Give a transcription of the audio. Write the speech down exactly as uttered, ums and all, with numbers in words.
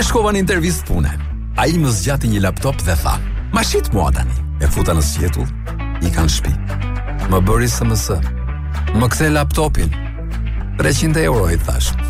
shkova në intervistë pune. Ai më zgjati një laptop dhe tha: "Ma shit mua tani." E futa në sjetull, i kanë shtëpi. Më bëri S M S. Më kthe laptopin. treqind euro i thash.